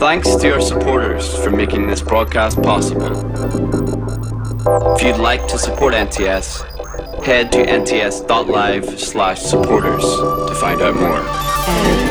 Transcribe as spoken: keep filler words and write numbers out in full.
Thanks to our supporters for making this broadcast possible. If you'd like to support N T S, head to nts.live slash supporters to find out more.